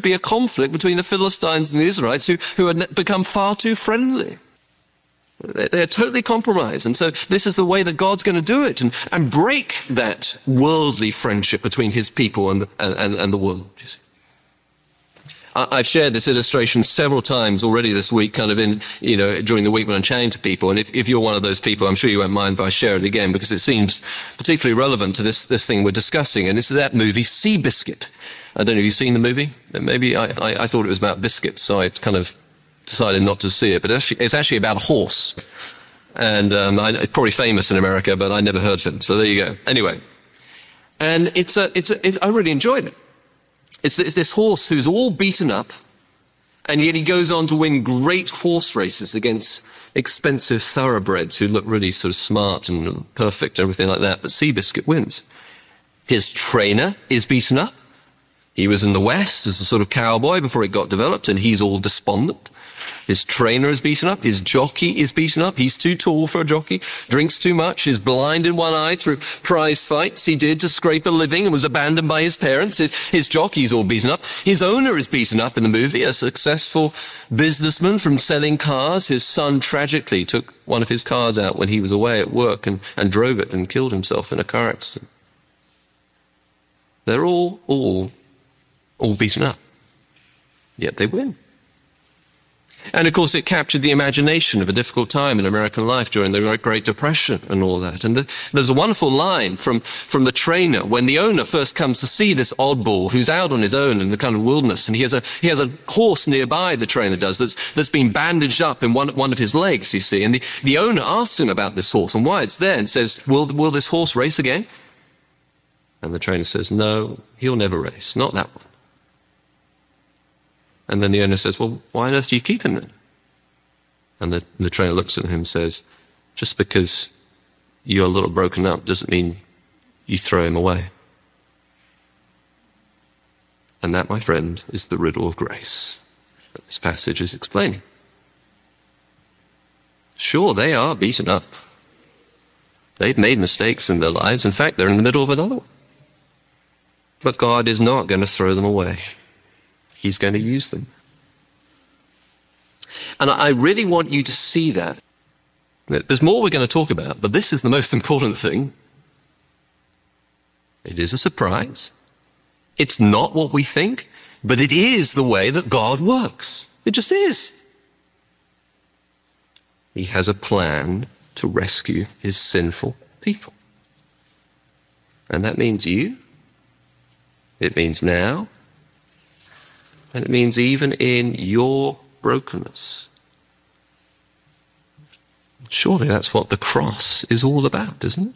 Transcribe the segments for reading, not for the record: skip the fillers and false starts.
be a conflict between the Philistines and the Israelites who had become far too friendly. They're totally compromised. And so this is the way that God's going to do it and break that worldly friendship between his people and the world. You see. I've shared this illustration several times already this week, kind of during the week when I'm chatting to people. And if you're one of those people, I'm sure you won't mind if I share it again, because it seems particularly relevant to this thing we're discussing. And it's that movie, Seabiscuit. I don't know if you've seen the movie. Maybe I thought it was about biscuits, so I kind of decided not to see it, but it's actually about a horse. And it's probably famous in America, but I never heard of it. So there you go. Anyway, and I really enjoyed it. It's this horse who's all beaten up, and yet he goes on to win great horse races against expensive thoroughbreds who look really sort of smart and perfect and everything like that. But Seabiscuit wins. His trainer is beaten up. He was in the West as a sort of cowboy before it got developed, and he's all despondent. His trainer is beaten up. His jockey is beaten up. He's too tall for a jockey, drinks too much, is blind in one eye through prize fights he did to scrape a living and was abandoned by his parents. His jockey's all beaten up. His owner is beaten up in the movie, a successful businessman from selling cars. His son tragically took one of his cars out when he was away at work and drove it and killed himself in a car accident. They're all beaten up, yet they win. And of course, it captured the imagination of a difficult time in American life during the Great Depression and all that. And there's a wonderful line from the trainer when the owner first comes to see this oddball who's out on his own in the kind of wilderness, and he has a horse nearby, the trainer does, that's been bandaged up in one of his legs, you see. And the owner asks him about this horse and why it's there, and says, will this horse race again? And the trainer says, no, he'll never race, not that one. And then the owner says, well, why on earth do you keep him then? And the trainer looks at him and says, just because you're a little broken up doesn't mean you throw him away. And that, my friend, is the riddle of grace that this passage is explaining. Sure, they are beaten up. They've made mistakes in their lives. In fact, they're in the middle of another one. But God is not going to throw them away. He's going to use them. And I really want you to see that. There's more we're going to talk about, but this is the most important thing. It is a surprise. It's not what we think, but it is the way that God works. It just is. He has a plan to rescue his sinful people. And that means you. It means now. And it means even in your brokenness. Surely that's what the cross is all about, isn't it?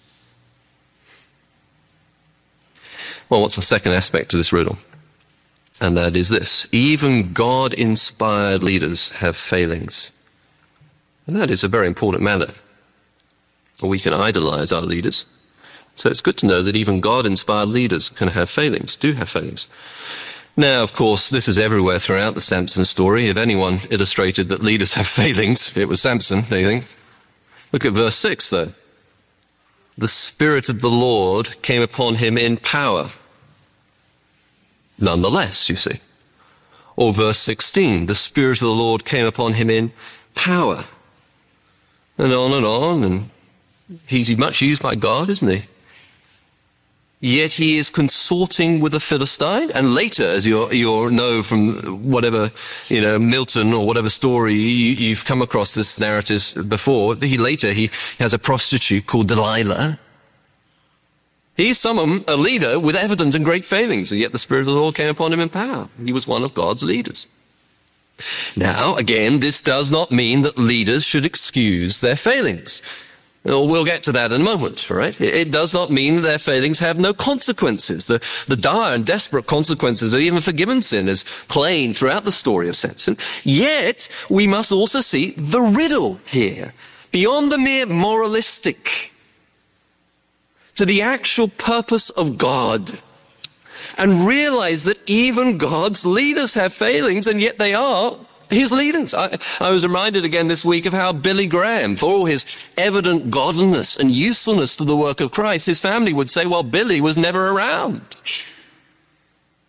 Well, what's the second aspect to this riddle? And that is this. Even God-inspired leaders have failings. And that is a very important matter. We can idolize our leaders. So it's good to know that even God-inspired leaders can have failings, do have failings. Now, of course, this is everywhere throughout the Samson story. If anyone illustrated that leaders have failings, it was Samson, do you think? Look at verse 6, though. The Spirit of the Lord came upon him in power. Nonetheless, you see. Or verse 16, the Spirit of the Lord came upon him in power. And on, and he's much used by God, isn't he? Yet he is consorting with a Philistine, and later, as you know from whatever, Milton or whatever story you've come across this narrative before, he has a prostitute called Delilah. He's a leader with evident and great failings, and yet the Spirit of the Lord came upon him in power. He was one of God's leaders. Now, again, this does not mean that leaders should excuse their failings. We'll get to that in a moment, all right? It does not mean that their failings have no consequences. The dire and desperate consequences of even forgiven sin is plain throughout the story of Samson. Yet, we must also see the riddle here, beyond the mere moralistic, to the actual purpose of God, and realize that even God's leaders have failings, and yet they are his leaders. I was reminded again this week of how Billy Graham, for all his evident godliness and usefulness to the work of Christ, his family would say, well, Billy was never around.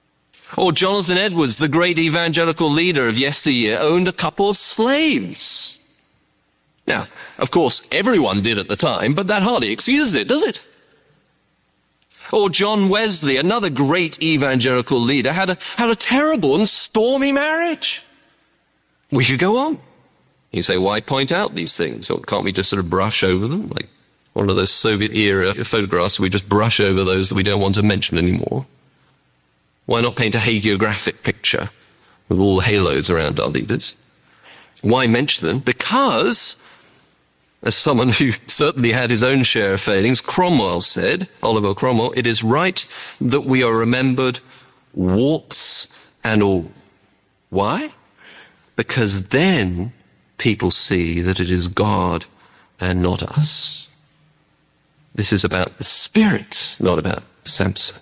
Or Jonathan Edwards, the great evangelical leader of yesteryear, owned a couple of slaves. Now, of course, everyone did at the time, but that hardly excuses it, does it? Or John Wesley, another great evangelical leader, had a terrible and stormy marriage. We could go on. You say, why point out these things? Or can't we just sort of brush over them? Like one of those Soviet-era photographs, we just brush over those that we don't want to mention anymore. Why not paint a hagiographic picture with all the halos around our leaders? Why mention them? Because, as someone who certainly had his own share of failings, Cromwell said, Oliver Cromwell, it is right that we are remembered warts and all. Why? Because then people see that it is God and not us. This is about the Spirit, not about Samson.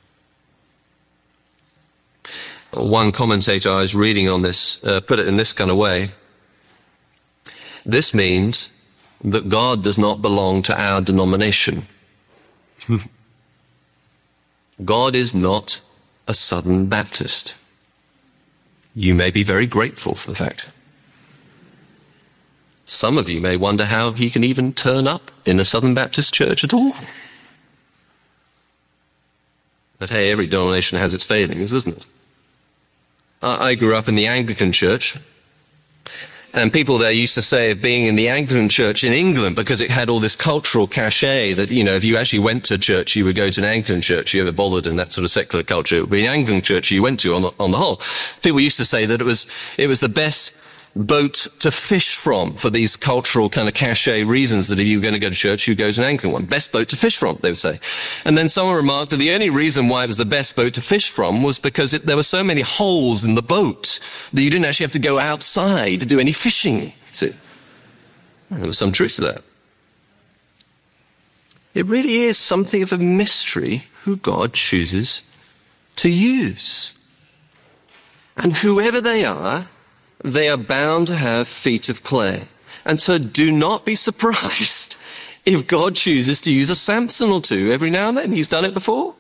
One commentator I was reading on this put it in this kind of way. This means that God does not belong to our denomination. God is not a Southern Baptist. You may be very grateful for the fact. Some of you may wonder how he can even turn up in a Southern Baptist church at all. But hey, every denomination has its failings, doesn't it? I grew up in the Anglican church, and people there used to say of being in the Anglican church in England, because it had all this cultural cachet that, you know, if you actually went to church, you would go to an Anglican church, you ever bothered in that sort of secular culture, it would be an Anglican church you went to on the whole. People used to say that it was the best boat to fish from for these cultural kind of cachet reasons, that if you were going to go to church, you go to an Anglican one. Best boat to fish from, they would say. And then someone remarked that the only reason why it was the best boat to fish from was because there were so many holes in the boat that you didn't actually have to go outside to do any fishing. See, there was some truth to that. It really is something of a mystery who God chooses to use. And whoever they are bound to have feet of clay. And so do not be surprised if God chooses to use a Samson or two every now and then. He's done it before.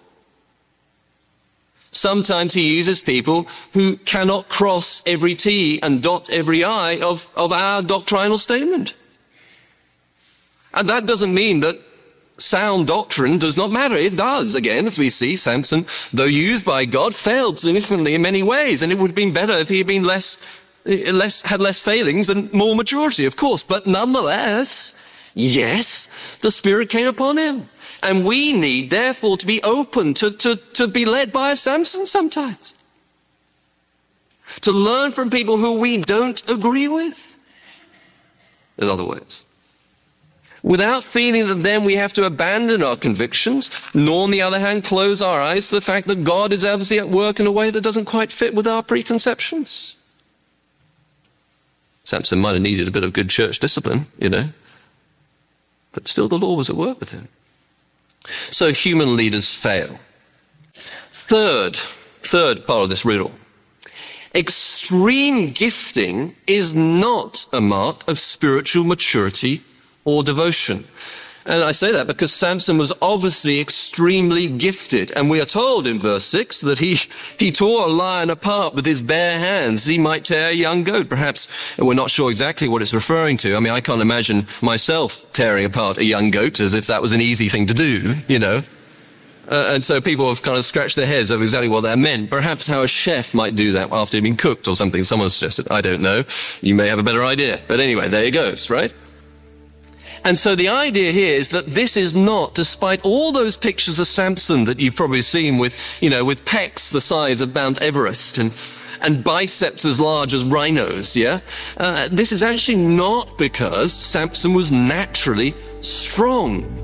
Sometimes he uses people who cannot cross every T and dot every I of our doctrinal statement. And that doesn't mean that sound doctrine does not matter. It does. Again, as we see, Samson, though used by God, failed significantly in many ways. And it would have been better if he had been had less failings and more maturity, of course. But nonetheless, yes, the Spirit came upon him. And we need, therefore, to be open to be led by a Samson sometimes. To learn from people who we don't agree with, in other words. Without feeling that then we have to abandon our convictions, nor on the other hand close our eyes to the fact that God is obviously at work in a way that doesn't quite fit with our preconceptions. Samson might have needed a bit of good church discipline, you know, but still the Lord was at work with him. So human leaders fail. Third part of this riddle. Extreme gifting is not a mark of spiritual maturity or devotion. And I say that because Samson was obviously extremely gifted. And we are told in verse 6 that he tore a lion apart with his bare hands. He might tear a young goat, perhaps. And we're not sure exactly what it's referring to. I mean, I can't imagine myself tearing apart a young goat as if that was an easy thing to do, you know. And so people have kind of scratched their heads over exactly what that meant. Perhaps how a chef might do that after he'd been cooked or something. Someone suggested. I don't know. You may have a better idea. But anyway, there it goes, right? And so the idea here is that this is not, despite all those pictures of Samson that you've probably seen with, you know, with pecs the size of Mount Everest and biceps as large as rhinos, yeah? This is actually not because Samson was naturally strong.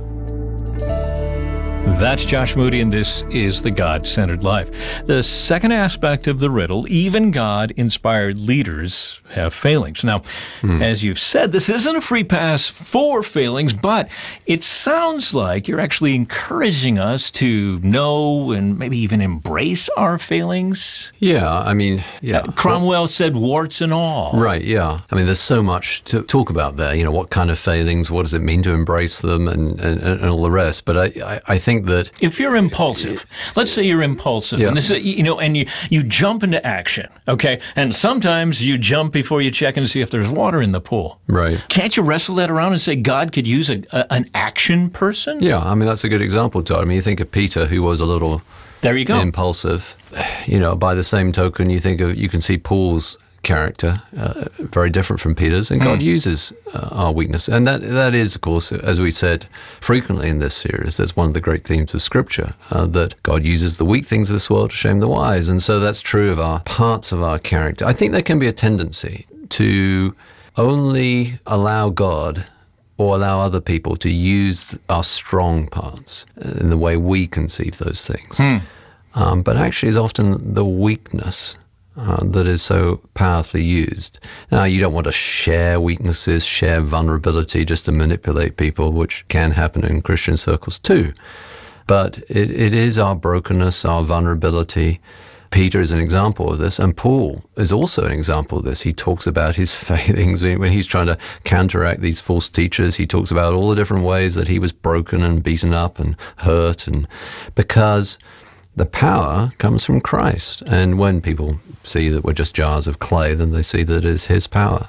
That's Josh Moody, and this is The God-Centered Life. The second aspect of the riddle, even God-inspired leaders have failings. Now, as you've said, this isn't a free pass for failings, but it sounds like you're actually encouraging us to know and maybe even embrace our failings. Yeah, I mean, yeah. Cromwell said warts and all. Right, yeah. I mean, there's so much to talk about there. You know, what kind of failings, what does it mean to embrace them, and all the rest. But I think that if you're impulsive, let's say you're impulsive, and this is, and you jump into action, okay? And sometimes you jump before you check and see if there's water in the pool. Right. Can't you wrestle that around and say God could use an action person? Yeah, I mean, that's a good example, Todd. I mean, you think of Peter, who was a little there you go. impulsive. By the same token, you can see Paul's character, very different from Peter's, and God uses our weakness. And that is, of course, as we said frequently in this series, that's one of the great themes of Scripture, that God uses the weak things of this world to shame the wise. And so that's true of our parts of our character. I think there can be a tendency to only allow God or allow other people to use our strong parts in the way we conceive those things. But actually, it's often the weakness that is so powerfully used. Now, you don't want to share weaknesses, share vulnerability just to manipulate people, which can happen in Christian circles too. But it is our brokenness, our vulnerability. Peter is an example of this, and Paul is also an example of this. He talks about his failings when he's trying to counteract these false teachers. He talks about all the different ways that he was broken and beaten up and hurt, and because the power comes from Christ. And when people see that we're just jars of clay, then they see that it is his power.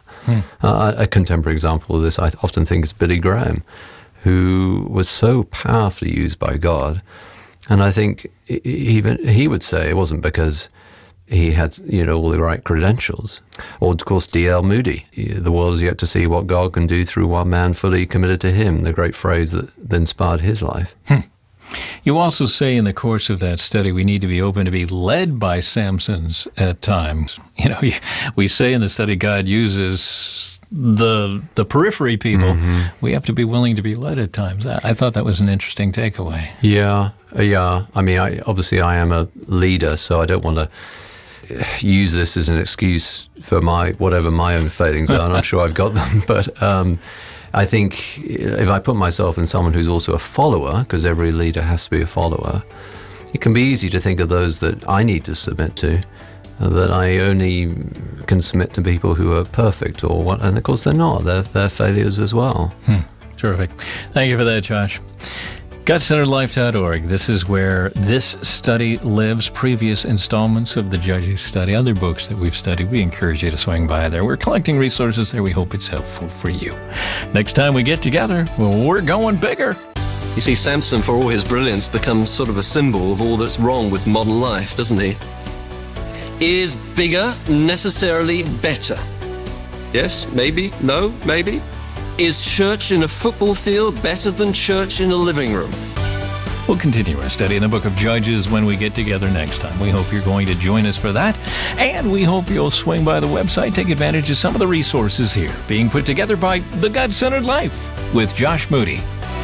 A contemporary example of this, I often think, is Billy Graham, who was so powerfully used by God. And I think even he would say it wasn't because he had, all the right credentials. Or, of course, D.L. Moody, the world is yet to see what God can do through one man fully committed to him, the great phrase that inspired his life. You also say in the course of that study, we need to be open to be led by Samsons at times. We say in the study God uses the periphery people. We have to be willing to be led at times. I thought that was an interesting takeaway. Yeah. I mean, I am a leader, so I don't want to use this as an excuse for whatever my own failings are, and I'm sure I've got them. But I think if I put myself in someone who's also a follower, because every leader has to be a follower, it can be easy to think of those that I need to submit to, that I only can submit to people who are perfect, and of course they're not. They're failures as well. Terrific. Thank you for that, Josh. GodCenteredLife.org. This is where this study lives. Previous installments of the Judges study, other books that we've studied, we encourage you to swing by there. We're collecting resources there. We hope it's helpful for you. Next time we get together, we're going bigger. You see, Samson, for all his brilliance, becomes sort of a symbol of all that's wrong with modern life, doesn't he? Is bigger necessarily better? Yes, maybe, no, maybe. Is church in a football field better than church in a living room? We'll continue our study in the book of Judges when we get together next time. We hope you're going to join us for that, and we hope you'll swing by the website, take advantage of some of the resources here being put together by The God-Centered Life with Josh Moody.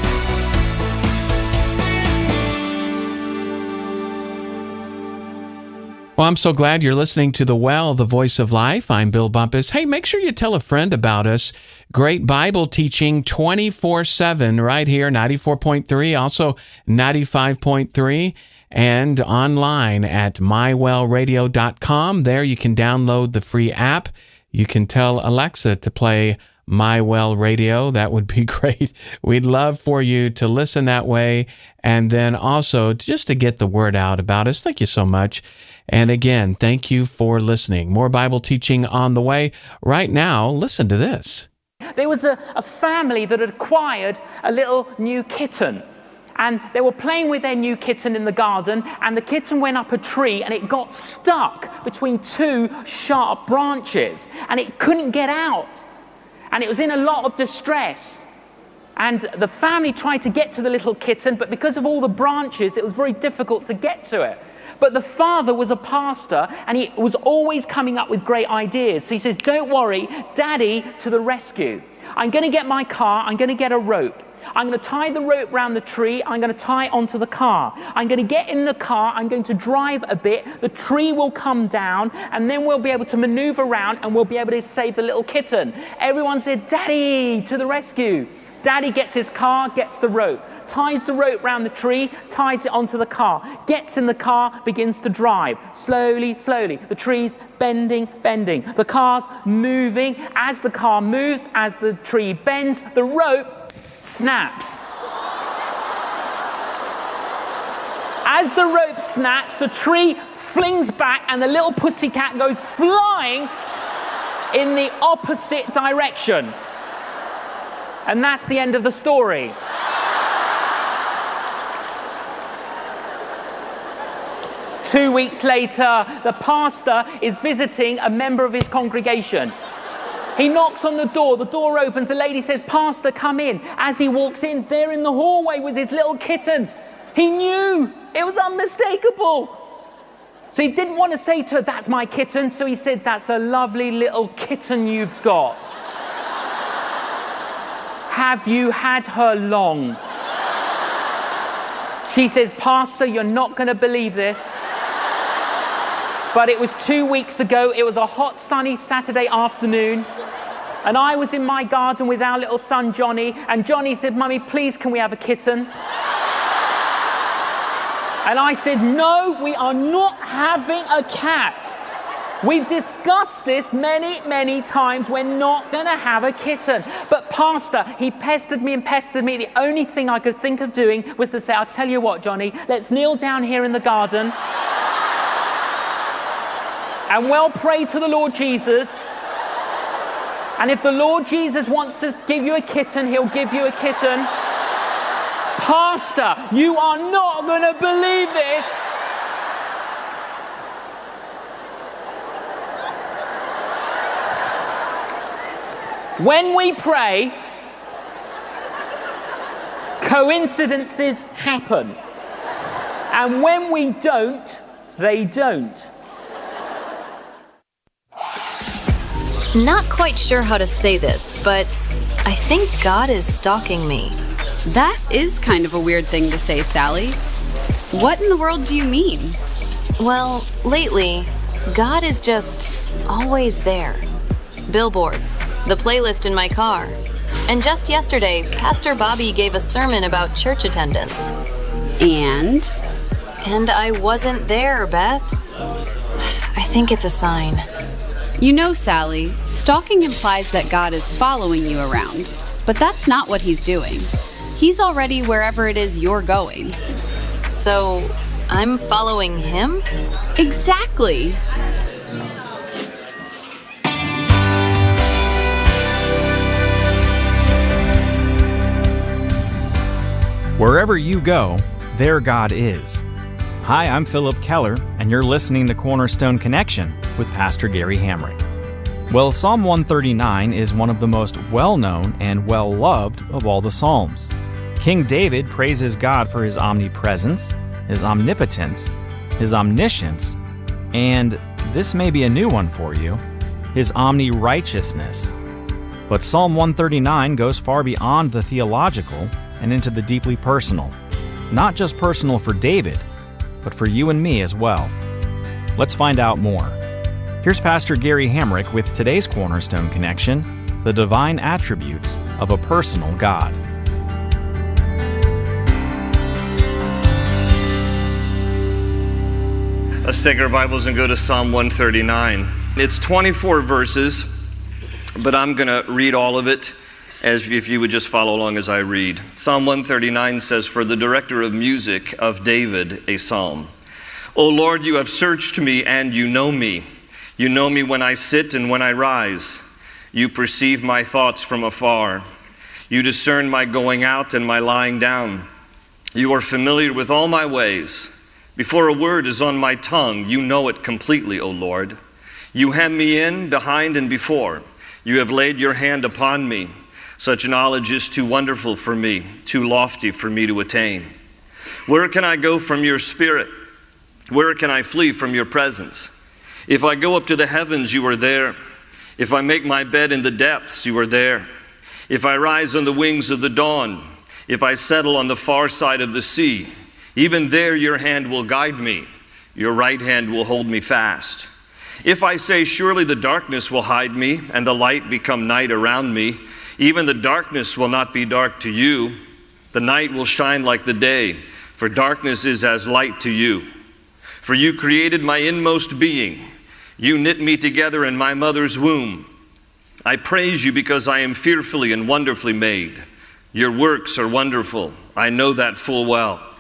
Well, I'm so glad you're listening to The Well, the Voice of Life. I'm Bill Bumpus. Hey, make sure you tell a friend about us. Great Bible teaching 24/7 right here, 94.3, also 95.3, and online at mywellradio.com. There you can download the free app. You can tell Alexa to play My Well Radio. That would be great. We'd love for you to listen that way, and then also just to get the word out about us. Thank you so much. And again, thank you for listening. More Bible teaching on the way. Right now, listen to this. There was a family that had acquired a little new kitten. And they were playing with their new kitten in the garden, and the kitten went up a tree and it got stuck between two sharp branches and it couldn't get out. And it was in a lot of distress. And the family tried to get to the little kitten, but because of all the branches, it was very difficult to get to it. But the father was a pastor, and he was always coming up with great ideas. So he says, don't worry, Daddy to the rescue. I'm going to get my car, I'm going to get a rope. I'm going to tie the rope around the tree, I'm going to tie it onto the car. I'm going to get in the car, I'm going to drive a bit, the tree will come down, and then we'll be able to maneuver around and we'll be able to save the little kitten. Everyone said, Daddy to the rescue. Daddy gets his car, gets the rope, ties the rope round the tree, ties it onto the car, gets in the car, begins to drive. Slowly, slowly. The tree's bending, bending. The car's moving. As the car moves, as the tree bends, the rope snaps. As the rope snaps, the tree flings back and the little pussycat goes flying in the opposite direction. And that's the end of the story. Two weeks later, the pastor is visiting a member of his congregation. He knocks on the door opens, the lady says, "Pastor, come in." As he walks in, there in the hallway was his little kitten. He knew, it was unmistakable. So he didn't want to say to her, "That's my kitten." So he said, "That's a lovely little kitten you've got. Have you had her long?" She says, "Pastor, you're not going to believe this, but it was 2 weeks ago. It was a hot, sunny Saturday afternoon. And I was in my garden with our little son, Johnny. And Johnny said, 'Mummy, please, can we have a kitten?' And I said, 'No, we are not having a cat. We've discussed this many, many times. We're not going to have a kitten.' But Pastor, he pestered me and pestered me. The only thing I could think of doing was to say, 'I'll tell you what, Johnny, let's kneel down here in the garden and we'll pray to the Lord Jesus. And if the Lord Jesus wants to give you a kitten, he'll give you a kitten.' Pastor, you are not going to believe this. When we pray, coincidences happen. And when we don't, they don't. Not quite sure how to say this, but I think God is stalking me. That is kind of a weird thing to say, Sally. What in the world do you mean? Well, lately, God is just always there. Billboards, the playlist in my car. And just yesterday, Pastor Bobby gave a sermon about church attendance. And? And I wasn't there, Beth. I think it's a sign. You know, Sally, stalking implies that God is following you around. But that's not what he's doing. He's already wherever it is you're going. So, I'm following him? Exactly. Wherever you go, there God is. Hi, I'm Philip Keller, and you're listening to Cornerstone Connection with Pastor Gary Hamrick. Well, Psalm 139 is one of the most well-known and well-loved of all the Psalms. King David praises God for his omnipresence, his omnipotence, his omniscience, and this may be a new one for you, his omni-righteousness. But Psalm 139 goes far beyond the theological and into the deeply personal. Not just personal for David, but for you and me as well. Let's find out more. Here's Pastor Gary Hamrick with today's Cornerstone Connection, the divine attributes of a personal God. Let's take our Bibles and go to Psalm 139. It's 24 verses, but I'm going to read all of it as if you would just follow along as I read. Psalm 139 says, "For the director of music of David, a psalm. O Lord, you have searched me and you know me. You know me when I sit and when I rise. You perceive my thoughts from afar. You discern my going out and my lying down. You are familiar with all my ways. Before a word is on my tongue, you know it completely, O Lord. You hem me in, behind, and before. You have laid your hand upon me. Such knowledge is too wonderful for me, too lofty for me to attain. Where can I go from your spirit? Where can I flee from your presence? If I go up to the heavens, you are there. If I make my bed in the depths, you are there. If I rise on the wings of the dawn, if I settle on the far side of the sea, even there your hand will guide me. Your right hand will hold me fast. If I say, surely the darkness will hide me, and the light become night around me, even the darkness will not be dark to you. The night will shine like the day, for darkness is as light to you. For you created my inmost being. You knit me together in my mother's womb. I praise you because I am fearfully and wonderfully made. Your works are wonderful. I know that full well.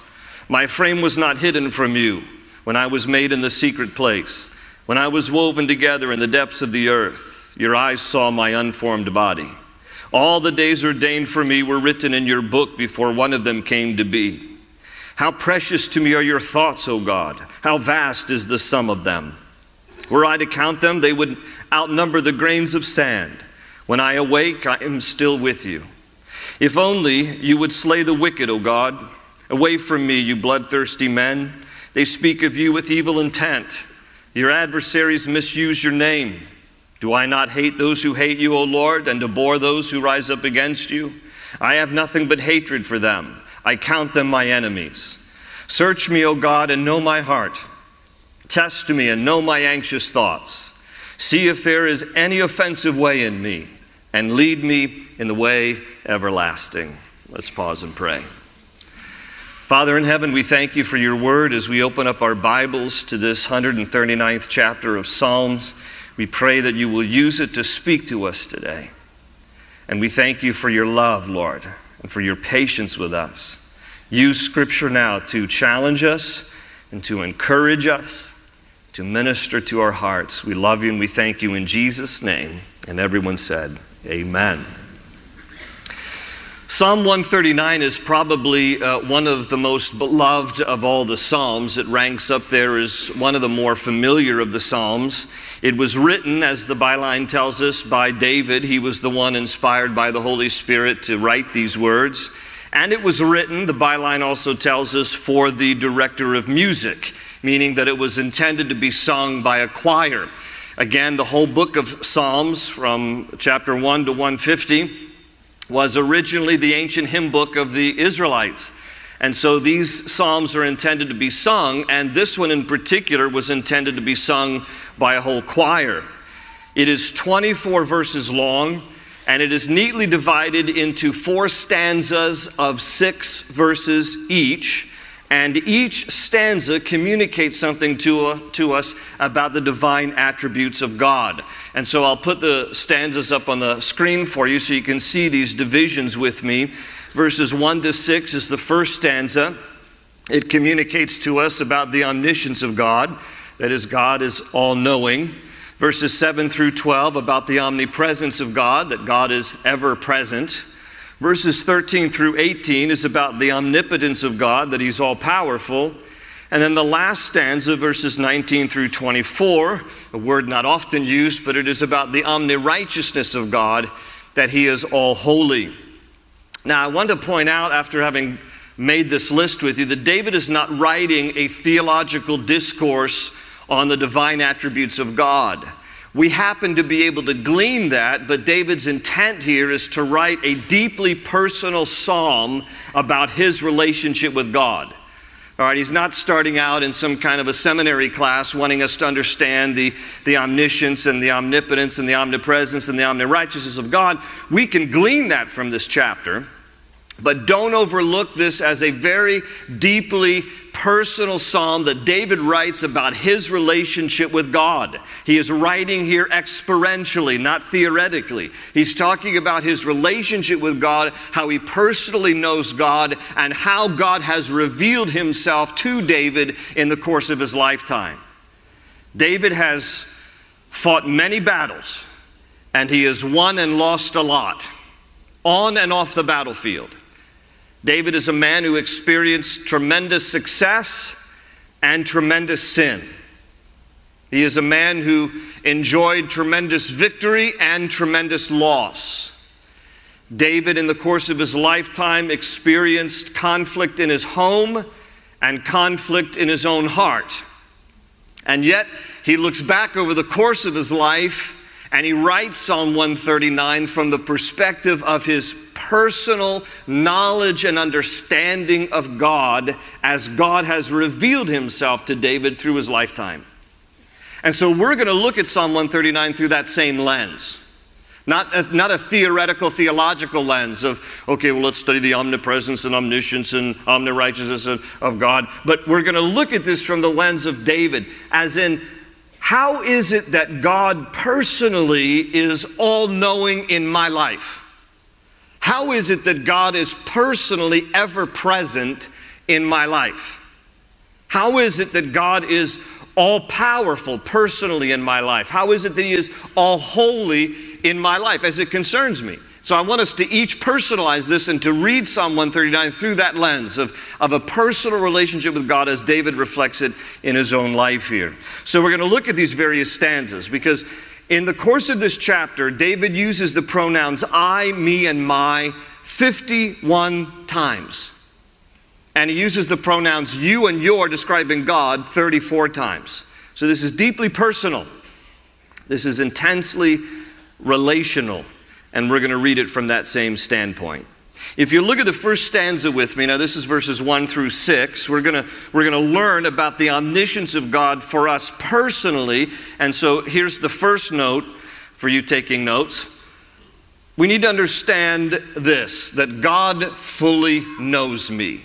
My frame was not hidden from you when I was made in the secret place, when I was woven together in the depths of the earth. Your eyes saw my unformed body. All the days ordained for me were written in your book before one of them came to be. How precious to me are your thoughts, O God. How vast is the sum of them. Were I to count them, they would outnumber the grains of sand. When I awake, I am still with you. If only you would slay the wicked, O God. Away from me, you bloodthirsty men. They speak of you with evil intent. Your adversaries misuse your name. Do I not hate those who hate you, O Lord, and abhor those who rise up against you? I have nothing but hatred for them. I count them my enemies. Search me, O God, and know my heart. Test me and know my anxious thoughts. See if there is any offensive way in me, and lead me in the way everlasting. Let's pause and pray. Father in heaven, we thank you for your word as we open up our Bibles to this 139th chapter of Psalms. We pray that you will use it to speak to us today. And we thank you for your love, Lord, and for your patience with us. Use Scripture now to challenge us and to encourage us, to minister to our hearts. We love you and we thank you in Jesus' name. And everyone said, amen. Psalm 139 is probably one of the most beloved of all the Psalms. It ranks up there as one of the more familiar of the Psalms. It was written, as the byline tells us, by David. He was the one inspired by the Holy Spirit to write these words. And it was written, the byline also tells us, for the director of music, meaning that it was intended to be sung by a choir. Again, the whole book of Psalms from chapter 1 to 150 was originally the ancient hymn book of the Israelites. And so these psalms are intended to be sung, and this one in particular was intended to be sung by a whole choir. It is 24 verses long, and it is neatly divided into 4 stanzas of 6 verses each. And each stanza communicates something to us about the divine attributes of God. And so I'll put the stanzas up on the screen for you so you can see these divisions with me. Verses 1 to 6 is the first stanza. It communicates to us about the omniscience of God, that is, God is all-knowing. Verses 7 through 12 about the omnipresence of God, that God is ever-present. Verses 13 through 18 is about the omnipotence of God, that he's all-powerful. And then the last stanza, verses 19 through 24, a word not often used, but it is about the omni-righteousness of God, that he is all-holy. Now, I want to point out, after having made this list with you, that David is not writing a theological discourse on the divine attributes of God. We happen to be able to glean that, but David's intent here is to write a deeply personal psalm about his relationship with God. All right, he's not starting out in some kind of a seminary class wanting us to understand the omniscience and the omnipotence and the omnipresence and the omnirighteousness of God. We can glean that from this chapter, but don't overlook this as a very deeply personal psalm that David writes about his relationship with God. He is writing here experientially, not theoretically. He's talking about his relationship with God, how he personally knows God, and how God has revealed himself to David in the course of his lifetime. David has fought many battles, and he has won and lost a lot, on and off the battlefield. David is a man who experienced tremendous success and tremendous sin. He is a man who enjoyed tremendous victory and tremendous loss. David, in the course of his lifetime, experienced conflict in his home and conflict in his own heart. And yet, he looks back over the course of his life and he writes Psalm 139 from the perspective of his personal knowledge and understanding of God as God has revealed himself to David through his lifetime. And so we're going to look at Psalm 139 through that same lens. Not a theoretical, theological lens of, okay, well, let's study the omnipresence and omniscience and omnirighteousness of God. But we're going to look at this from the lens of David, as in, how is it that God personally is all-knowing in my life? How is it that God is personally ever present in my life? How is it that God is all-powerful personally in my life? How is it that He is all-holy in my life as it concerns me? So I want us to each personalize this and to read Psalm 139 through that lens of a personal relationship with God as David reflects it in his own life here. So we're going to look at these various stanzas because in the course of this chapter, David uses the pronouns I, me, and my 51 times. And he uses the pronouns you and your describing God 34 times. So this is deeply personal. This is intensely relational. And we're going to read it from that same standpoint. If you look at the first stanza with me, now this is verses 1 through 6, we're going to learn about the omniscience of God for us personally. And so here's the first note for you taking notes. We need to understand this, that God fully knows me.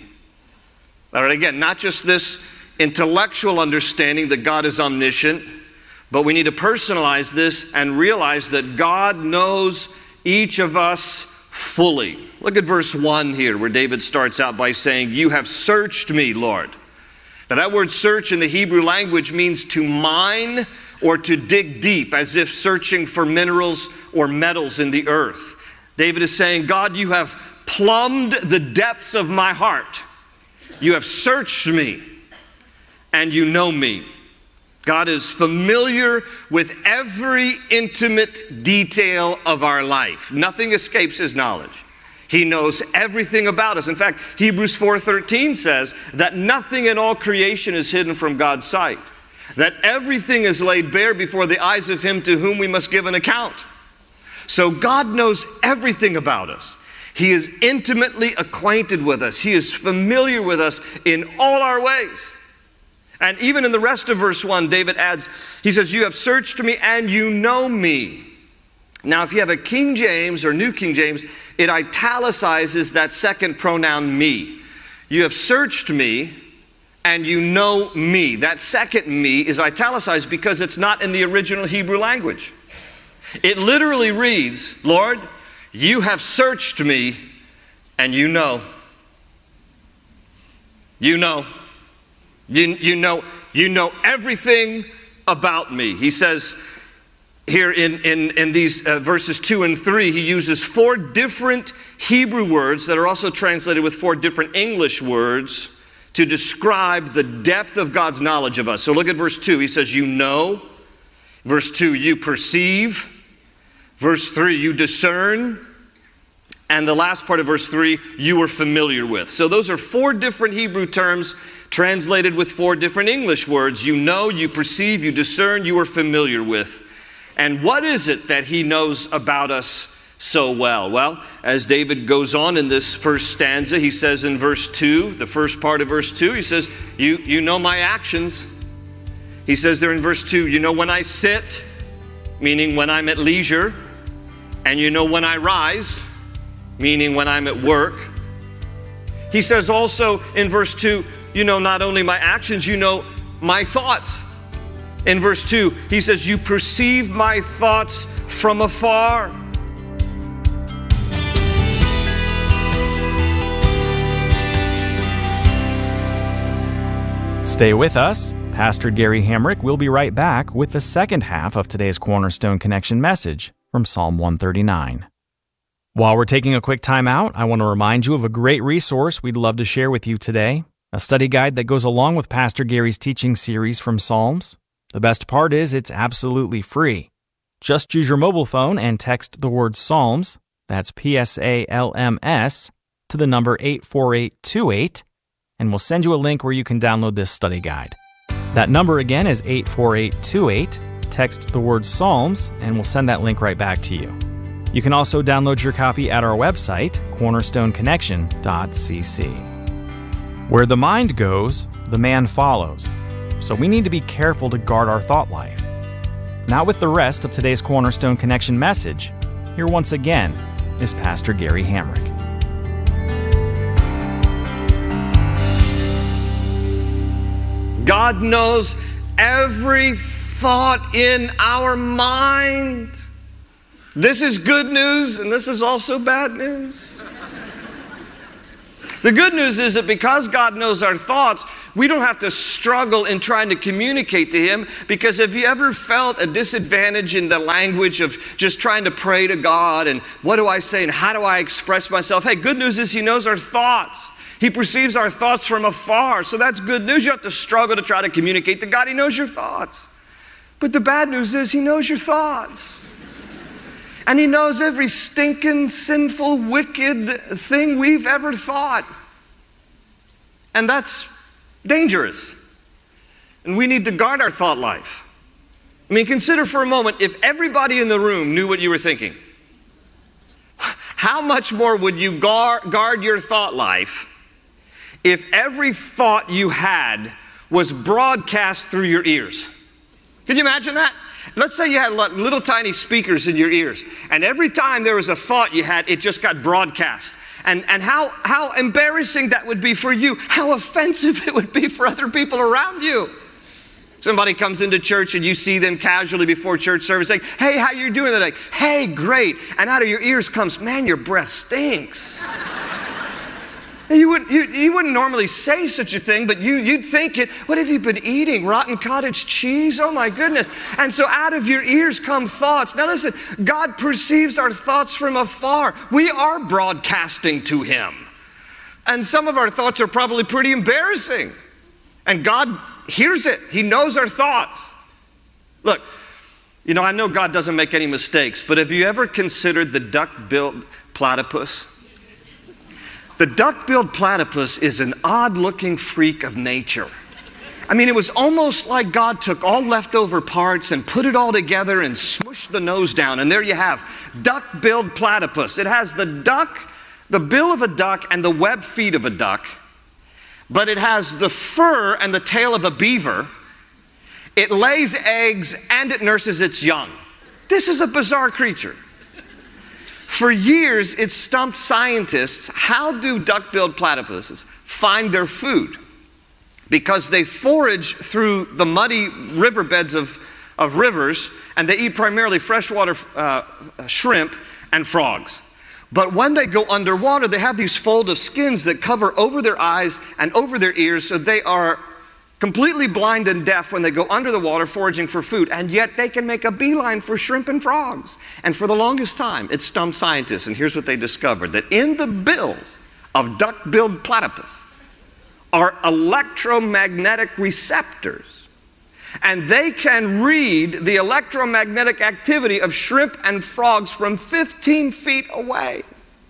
All right, again, not just this intellectual understanding that God is omniscient, but we need to personalize this and realize that God knows each of us fully. Look at verse 1 here, where David starts out by saying, you have searched me, Lord. Now that word search in the Hebrew language means to mine or to dig deep, as if searching for minerals or metals in the earth. David is saying, God, you have plumbed the depths of my heart. You have searched me, and you know me. God is familiar with every intimate detail of our life. Nothing escapes His knowledge. He knows everything about us. In fact, Hebrews 4:13 says that nothing in all creation is hidden from God's sight, that everything is laid bare before the eyes of Him to whom we must give an account. So God knows everything about us. He is intimately acquainted with us. He is familiar with us in all our ways. And even in the rest of verse 1, David adds, he says, you have searched me and you know me. Now, if you have a King James or New King James, it italicizes that second pronoun me. You have searched me and you know me. That second me is italicized because it's not in the original Hebrew language. It literally reads, Lord, you have searched me and you know. You know. You know everything about me. He says here in these verses 2 and 3, he uses 4 different Hebrew words that are also translated with 4 different English words to describe the depth of God's knowledge of us. So look at verse 2. He says, you know. Verse 2, you perceive. Verse 3, you discern. And the last part of verse 3, you are familiar with. So those are 4 different Hebrew terms translated with 4 different English words. You know, you perceive, you discern, you are familiar with. And what is it that He knows about us so well? Well, as David goes on in this first stanza, he says in verse 2, the first part of verse 2, he says, you know my actions. He says there in verse 2, you know when I sit, meaning when I'm at leisure, and you know when I rise, meaning when I'm at work. He says also in verse 2, you know not only my actions, you know my thoughts. In verse 2, he says, you perceive my thoughts from afar. Stay with us. Pastor Gary Hamrick will be right back with the second half of today's Cornerstone Connection message from Psalm 139. While we're taking a quick time out, I want to remind you of a great resource we'd love to share with you today, a study guide that goes along with Pastor Gary's teaching series from Psalms. The best part is it's absolutely free. Just use your mobile phone and text the word Psalms, that's PSALMS, to the number 84828, and we'll send you a link where you can download this study guide. That number again is 84828. Text the word Psalms, and we'll send that link right back to you. You can also download your copy at our website, cornerstoneconnection.cc. Where the mind goes, the man follows. So we need to be careful to guard our thought life. Now with the rest of today's Cornerstone Connection message, here once again is Pastor Gary Hamrick. God knows every thought in our mind. This is good news, and this is also bad news. The good news is that because God knows our thoughts, we don't have to struggle in trying to communicate to Him, because if you ever felt a disadvantage in the language of just trying to pray to God and what do I say and how do I express myself, hey, good news is He knows our thoughts. He perceives our thoughts from afar, so that's good news. You have to struggle to try to communicate to God. He knows your thoughts. But the bad news is He knows your thoughts. And He knows every stinking, sinful, wicked thing we've ever thought. And that's dangerous. And we need to guard our thought life. I mean, consider for a moment, if everybody in the room knew what you were thinking, how much more would you guard your thought life if every thought you had was broadcast through your ears? Can you imagine that? Let's say you had little tiny speakers in your ears, and every time there was a thought you had, it just got broadcast. And how embarrassing that would be for you, how offensive it would be for other people around you. Somebody comes into church and you see them casually before church service saying, hey, how you doing today? Hey, great. And out of your ears comes, man, your breath stinks. You wouldn't normally say such a thing, but you'd think it. What have you been eating? Rotten cottage cheese? Oh my goodness. And so out of your ears come thoughts. Now listen, God perceives our thoughts from afar. We are broadcasting to Him. And some of our thoughts are probably pretty embarrassing. And God hears it. He knows our thoughts. Look, you know, I know God doesn't make any mistakes, but have you ever considered the duck-billed platypus? The duck-billed platypus is an odd-looking freak of nature. I mean, it was almost like God took all leftover parts and put it all together and smushed the nose down, and there you have duck-billed platypus. It has the bill of a duck and the webbed feet of a duck, but it has the fur and the tail of a beaver. It lays eggs and it nurses its young. This is a bizarre creature. For years, it stumped scientists. How do duck-billed platypuses find their food? Because they forage through the muddy riverbeds of rivers, and they eat primarily freshwater shrimp and frogs. But when they go underwater, they have these fold of skins that cover over their eyes and over their ears, so they are completely blind and deaf when they go under the water foraging for food, and yet they can make a beeline for shrimp and frogs. And for the longest time, it stumped scientists, and here's what they discovered, that in the bills of duck-billed platypus are electromagnetic receptors, and they can read the electromagnetic activity of shrimp and frogs from 15 feet away.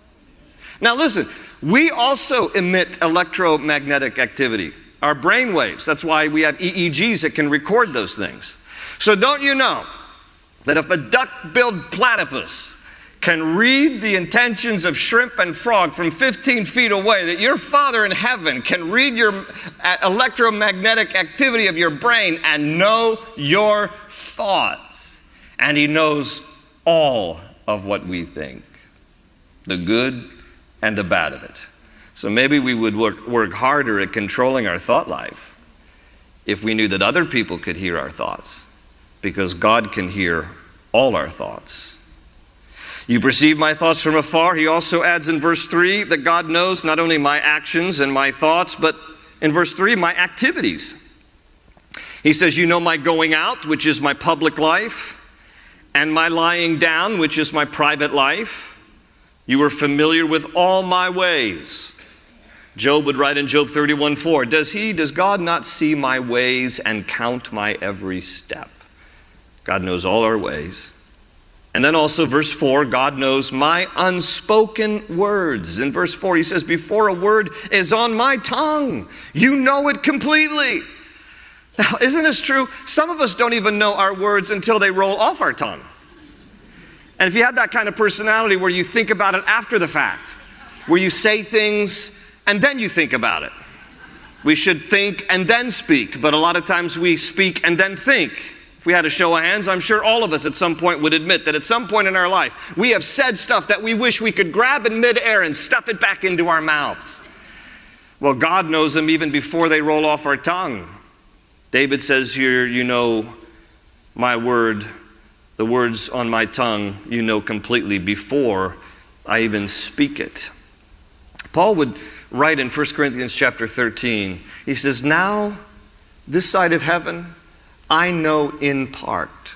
Now listen, we also emit electromagnetic activity. Our brain waves. That's why we have EEGs that can record those things. So don't you know that if a duck-billed platypus can read the intentions of shrimp and frog from 15 feet away, that your Father in heaven can read your electromagnetic activity of your brain and know your thoughts. And He knows all of what we think, the good and the bad of it. So maybe we would work harder at controlling our thought life if we knew that other people could hear our thoughts, because God can hear all our thoughts. You perceive my thoughts from afar. He also adds in verse 3 that God knows not only my actions and my thoughts, but in verse 3, my activities. He says, you know my going out, which is my public life, and my lying down, which is my private life. You are familiar with all my ways. Job would write in Job 31:4, does God not see my ways and count my every step? God knows all our ways. And then also verse 4, God knows my unspoken words. In verse 4, He says, before a word is on my tongue, you know it completely. Now, isn't this true? Some of us don't even know our words until they roll off our tongue. And if you have that kind of personality where you think about it after the fact, where you say things and then you think about it. We should think and then speak, but a lot of times we speak and then think. If we had a show of hands, I'm sure all of us at some point would admit that at some point in our life, we have said stuff that we wish we could grab in midair and stuff it back into our mouths. Well, God knows them even before they roll off our tongue. David says here, you know my word, the words on my tongue, you know completely before I even speak it. Paul would right in 1 Corinthians chapter 13. He says, now, this side of heaven, I know in part.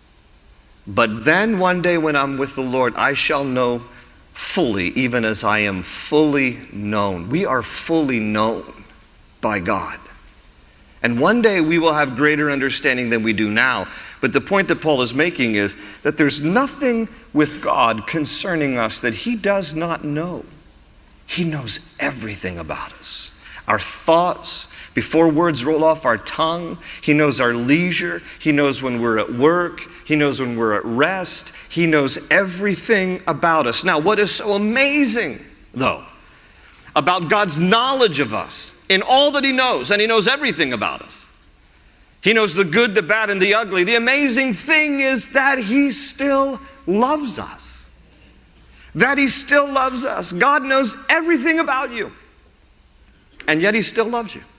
But then one day when I'm with the Lord, I shall know fully, even as I am fully known. We are fully known by God. And one day we will have greater understanding than we do now. But the point that Paul is making is that there's nothing with God concerning us that he does not know. He knows everything about us. Our thoughts, before words roll off our tongue, he knows our leisure. He knows when we're at work. He knows when we're at rest. He knows everything about us. Now, what is so amazing, though, about God's knowledge of us in all that he knows, and he knows everything about us. He knows the good, the bad, and the ugly. The amazing thing is that he still loves us. That he still loves us. God knows everything about you, and yet he still loves you.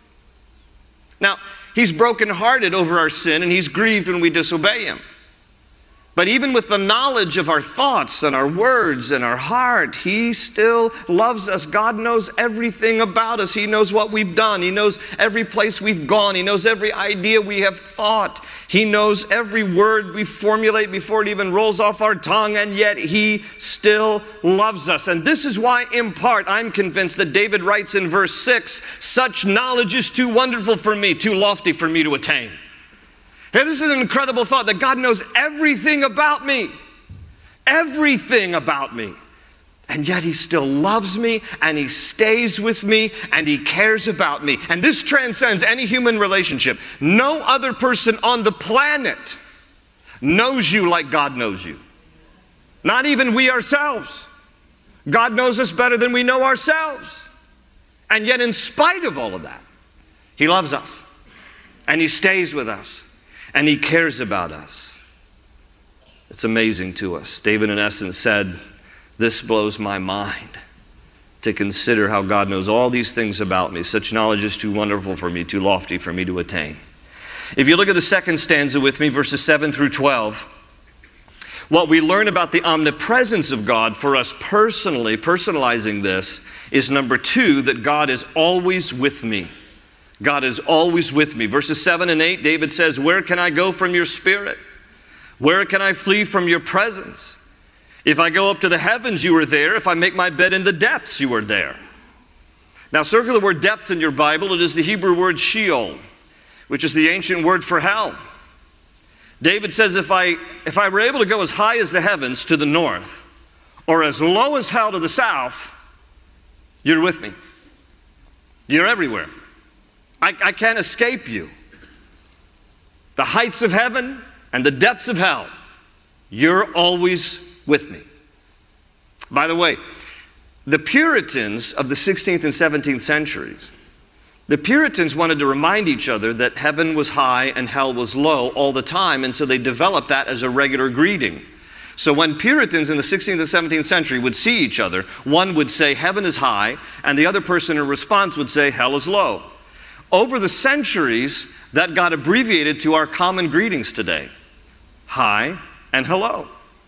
Now, he's brokenhearted over our sin, and he's grieved when we disobey him. But even with the knowledge of our thoughts and our words and our heart, he still loves us. God knows everything about us. He knows what we've done. He knows every place we've gone. He knows every idea we have thought. He knows every word we formulate before it even rolls off our tongue, and yet he still loves us. And this is why, in part, I'm convinced that David writes in verse 6, such knowledge is too wonderful for me, too lofty for me to attain. Hey, this is an incredible thought that God knows everything about me. Everything about me. And yet he still loves me, and he stays with me, and he cares about me. And this transcends any human relationship. No other person on the planet knows you like God knows you. Not even we ourselves. God knows us better than we know ourselves. And yet in spite of all of that, he loves us, and he stays with us. And he cares about us. It's amazing to us. David, in essence, said, this blows my mind to consider how God knows all these things about me. Such knowledge is too wonderful for me, too lofty for me to attain. If you look at the second stanza with me, verses 7 through 12, what we learn about the omnipresence of God for us personally, personalizing this, is number 2, that God is always with me. God is always with me. Verses 7 and 8, David says, where can I go from your spirit? Where can I flee from your presence? If I go up to the heavens, you are there. If I make my bed in the depths, you are there. Now, circle the word depths in your Bible. It is the Hebrew word Sheol, which is the ancient word for hell. David says, if I were able to go as high as the heavens to the north, or as low as hell to the south, you're with me. You're everywhere. I can't escape you. The heights of heaven and the depths of hell, you're always with me. By the way, the Puritans of the 16th and 17th centuries, the Puritans wanted to remind each other that heaven was high and hell was low all the time, and so they developed that as a regular greeting. So when Puritans in the 16th and 17th century would see each other, one would say heaven is high, and the other person in response would say hell is low. Over the centuries, that got abbreviated to our common greetings today. Hi and hello.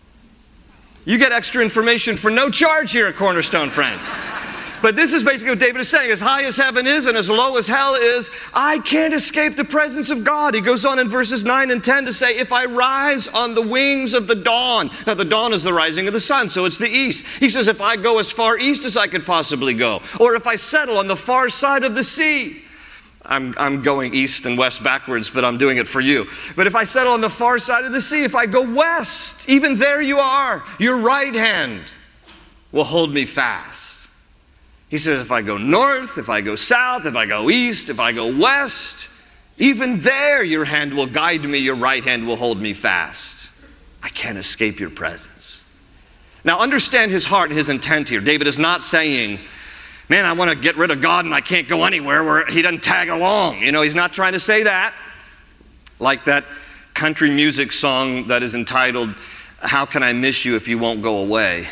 You get extra information for no charge here at Cornerstone, friends. But this is basically what David is saying. As high as heaven is and as low as hell is, I can't escape the presence of God. He goes on in verses 9 and 10 to say, if I rise on the wings of the dawn. Now, the dawn is the rising of the sun, so it's the east. He says, if I go as far east as I could possibly go, or if I settle on the far side of the sea. I'm going east and west backwards, but I'm doing it for you. But if I settle on the far side of the sea, if I go west, even there you are. Your right hand will hold me fast. He says, if I go north, if I go south, if I go east, if I go west, even there your hand will guide me, your right hand will hold me fast. I can't escape your presence. Now understand his heart and his intent here. David is not saying, man, I want to get rid of God and I can't go anywhere where he doesn't tag along. You know, he's not trying to say that. Like that country music song that is entitled, How Can I Miss You If You Won't Go Away?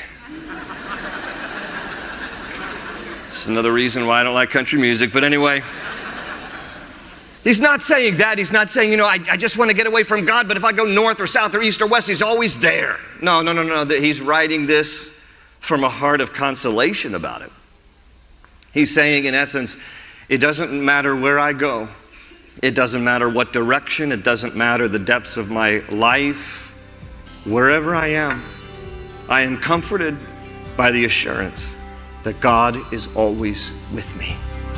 It's another reason why I don't like country music, but anyway. He's not saying that. He's not saying, you know, I just want to get away from God, but if I go north or south or east or west, he's always there. No. He's writing this from a heart of consolation about it. He's saying, in essence, it doesn't matter where I go. It doesn't matter what direction. It doesn't matter the depths of my life. Wherever I am comforted by the assurance that God is always with me.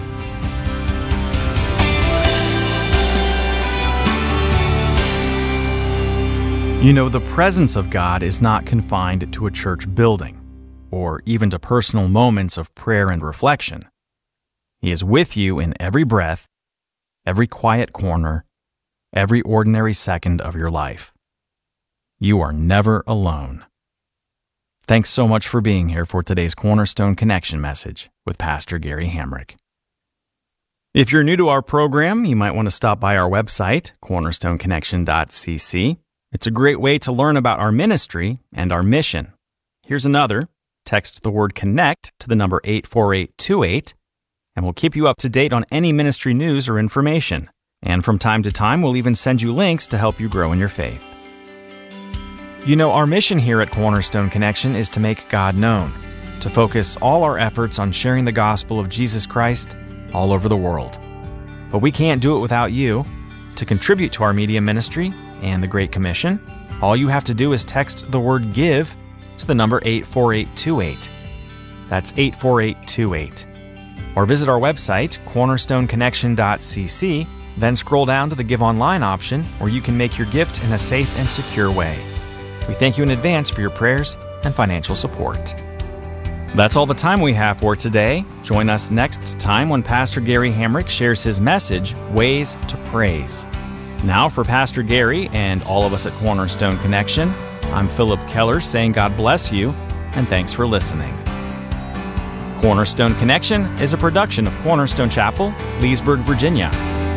You know, the presence of God is not confined to a church building, or even to personal moments of prayer and reflection. He is with you in every breath, every quiet corner, every ordinary second of your life. You are never alone. Thanks so much for being here for today's Cornerstone Connection message with Pastor Gary Hamrick. If you're new to our program, you might want to stop by our website, cornerstoneconnection.cc. It's a great way to learn about our ministry and our mission. Here's another. Text the word CONNECT to the number 84828, and we'll keep you up to date on any ministry news or information. And from time to time, we'll even send you links to help you grow in your faith. You know, our mission here at Cornerstone Connection is to make God known, to focus all our efforts on sharing the gospel of Jesus Christ all over the world. But we can't do it without you. To contribute to our media ministry and the Great Commission, all you have to do is text the word GIVE to the number 84828. That's 84828. Or visit our website, cornerstoneconnection.cc, then scroll down to the Give Online option, where you can make your gift in a safe and secure way. We thank you in advance for your prayers and financial support. That's all the time we have for today. Join us next time when Pastor Gary Hamrick shares his message, Ways to Praise. Now for Pastor Gary and all of us at Cornerstone Connection, I'm Philip Keller saying God bless you and thanks for listening. Cornerstone Connection is a production of Cornerstone Chapel, Leesburg, Virginia.